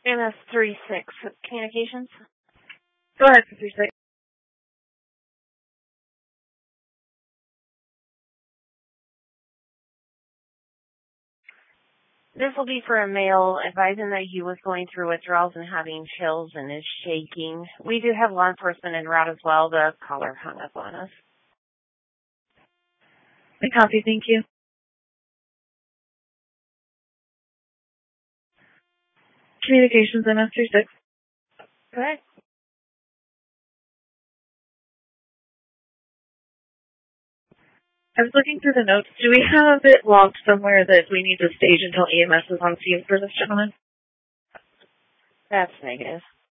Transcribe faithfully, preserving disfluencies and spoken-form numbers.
M S three six communications. Go ahead, three six. This will be for a male advising that he was going through withdrawals and having chills and is shaking. We do have law enforcement en route as well. The caller hung up on us. I copy, thank you. Communications M S three six. Go ahead. I was looking through the notes. Do we have it logged somewhere that we need to stage until E M S is on scene for this gentleman? That's negative.